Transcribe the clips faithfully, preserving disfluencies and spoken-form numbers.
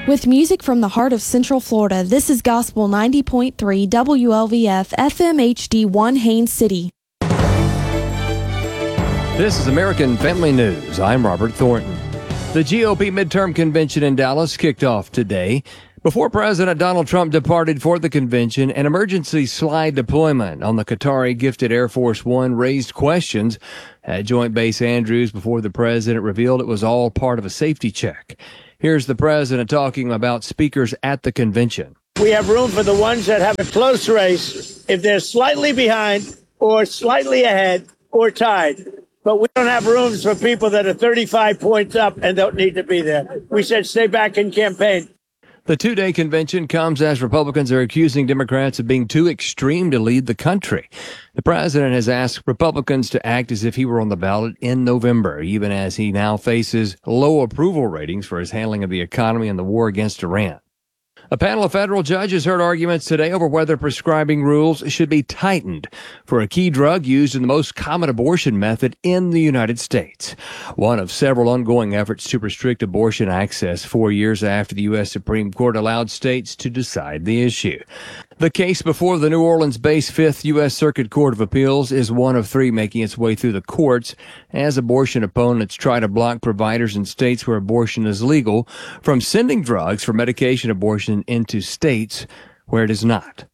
With music from the heart of Central Florida, this is Gospel ninety point three W L V F F M H D one Haines City. This is American Family News. I'm Robert Thornton. The G O P midterm convention in Dallas kicked off today. Before President Donald Trump departed for the convention, an emergency slide deployment on the Qatari gifted Air Force One raised questions at Joint Base Andrews before the president revealed it was all part of a safety check. Here's the president talking about speakers at the convention. We have room for the ones that have a close race if they're slightly behind or slightly ahead or tied. But we don't have rooms for people that are thirty-five points up and don't need to be there. We said stay back and campaign. The two-day convention comes as Republicans are accusing Democrats of being too extreme to lead the country. The president has asked Republicans to act as if he were on the ballot in November, even as he now faces low approval ratings for his handling of the economy and the war against Iran. A panel of federal judges heard arguments today over whether prescribing rules should be tightened for a key drug used in the most common abortion method in the United States. One of several ongoing efforts to restrict abortion access four years after the U S Supreme Court allowed states to decide the issue. The case before the New Orleans-based Fifth U S Circuit Court of Appeals is one of three making its way through the courts as abortion opponents try to block providers in states where abortion is legal from sending drugs for medication abortion into states where it is not.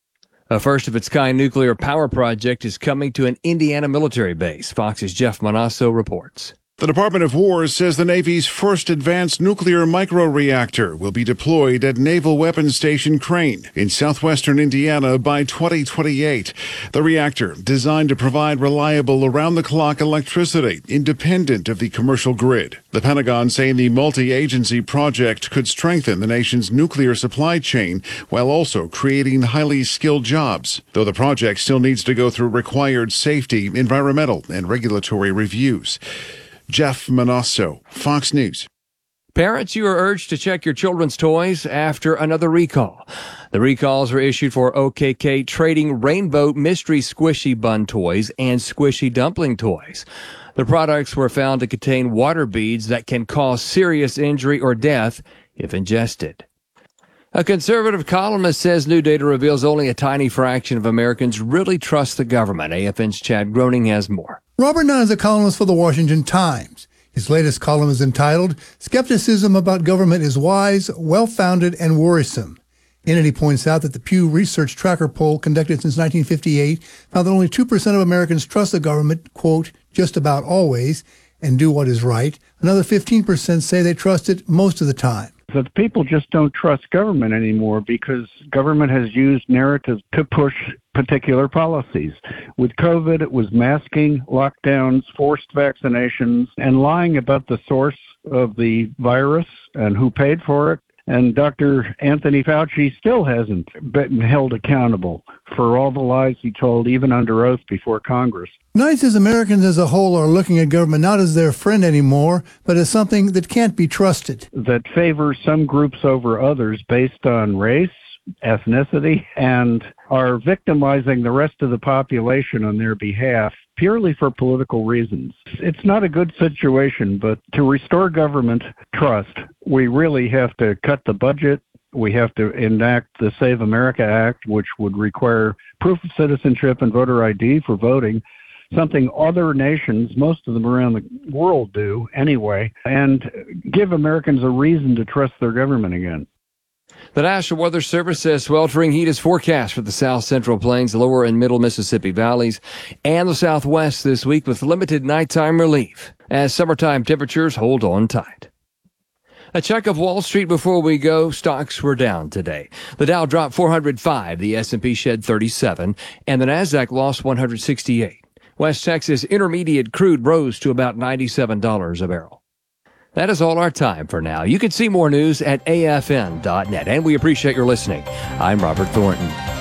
A first-of-its-kind nuclear power project is coming to an Indiana military base. Fox's Jeff Manasso reports. The Department of War says the Navy's first advanced nuclear microreactor will be deployed at Naval Weapons Station Crane in southwestern Indiana by twenty twenty-eight. The reactor, designed to provide reliable around-the-clock electricity independent of the commercial grid. The Pentagon saying the multi-agency project could strengthen the nation's nuclear supply chain while also creating highly skilled jobs, though the project still needs to go through required safety, environmental, and regulatory reviews. Jeff Manasso, Fox News. Parents, you are urged to check your children's toys after another recall. The recalls were issued for O K K Trading Rainbow Mystery Squishy Bun toys and Squishy Dumpling toys. The products were found to contain water beads that can cause serious injury or death if ingested. A conservative columnist says new data reveals only a tiny fraction of Americans really trust the government. A F N's Chad Groening has more. Robert Nunn is a columnist for the Washington Times. His latest column is entitled, Skepticism About Government is Wise, Well-Founded, and Worrisome. In it, he points out that the Pew Research Tracker poll conducted since nineteen fifty-eight found that only two percent of Americans trust the government, quote, just about always, and do what is right. Another fifteen percent say they trust it most of the time. That people just don't trust government anymore because government has used narratives to push particular policies. With COVID, it was masking, lockdowns, forced vaccinations, and lying about the source of the virus and who paid for it. And Doctor Anthony Fauci still hasn't been held accountable for all the lies he told, even under oath before Congress. Knight says Americans as a whole are looking at government not as their friend anymore, but as something that can't be trusted. That favors some groups over others based on race, ethnicity, and are victimizing the rest of the population on their behalf purely for political reasons. It's not a good situation, but to restore government trust, we really have to cut the budget. We have to enact the Save America Act, which would require proof of citizenship and voter I D for voting, something other nations, most of them around the world, do anyway, and give Americans a reason to trust their government again. The National Weather Service says sweltering heat is forecast for the south central plains, lower and middle Mississippi valleys, and the southwest this week with limited nighttime relief as summertime temperatures hold on tight. A check of Wall Street before we go. Stocks were down today. The Dow dropped four hundred five, the S and P shed thirty-seven, and the Nasdaq lost one hundred sixty-eight. West Texas Intermediate crude rose to about ninety-seven dollars a barrel. That is all our time for now. You can see more news at A F N dot net, and we appreciate your listening. I'm Robert Thornton.